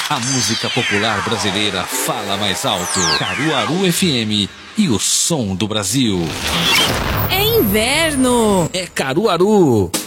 A música popular brasileira fala mais alto. Caruaru FM e o som do Brasil. É inverno. É Caruaru.